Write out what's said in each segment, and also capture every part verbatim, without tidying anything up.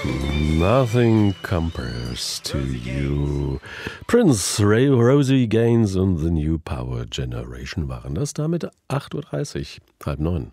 Nothing compares to you. Prince, Ray, Rosie Gaines und The New Power Generation waren das. Damit acht Uhr dreißig, halb neun.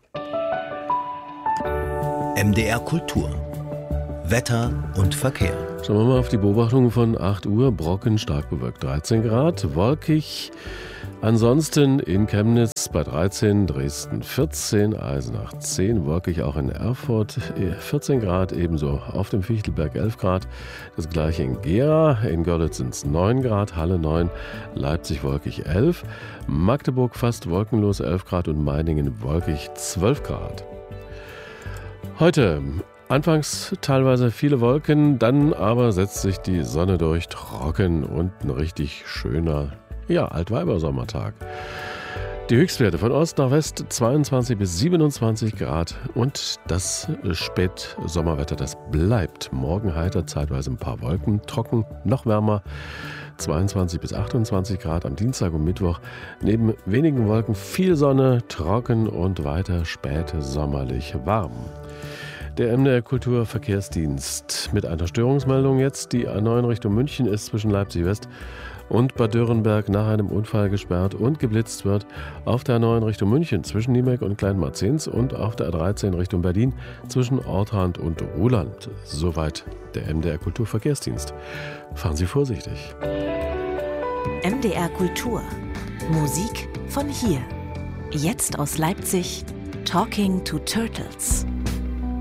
M D R Kultur. Wetter und Verkehr. Schauen wir mal auf die Beobachtung von acht Uhr. Brocken stark bewölkt, dreizehn Grad, wolkig. Ansonsten in Chemnitz bei dreizehn, Dresden vierzehn, Eisenach zehn, wolkig auch in Erfurt vierzehn Grad, ebenso auf dem Fichtelberg elf Grad. Das gleiche in Gera, in Görlitz sind es neun Grad, Halle neun, Leipzig wolkig elf, Magdeburg fast wolkenlos elf Grad und Meiningen wolkig zwölf Grad. Heute anfangs teilweise viele Wolken, dann aber setzt sich die Sonne durch, trocken und ein richtig schöner, ja, Altweibersommertag. Die Höchstwerte von Ost nach West zweiundzwanzig bis siebenundzwanzig Grad und das Spätsommerwetter, das bleibt. Morgen heiter, zeitweise ein paar Wolken, trocken, noch wärmer, zweiundzwanzig bis achtundzwanzig Grad am Dienstag und Mittwoch. Neben wenigen Wolken viel Sonne, trocken und weiter spätsommerlich warm. Der M D R Kulturverkehrsdienst mit einer Störungsmeldung jetzt. Die A neun Richtung München ist zwischen Leipzig West und Bad Dürrenberg nach einem Unfall gesperrt und geblitzt wird. Auf der A neun Richtung München zwischen Niemek und Kleinmarzens und auf der A dreizehn Richtung Berlin zwischen Ortrand und Ruhland. Soweit der M D R Kulturverkehrsdienst. Fahren Sie vorsichtig. M D R Kultur. Musik von hier. Jetzt aus Leipzig. Talking to Turtles.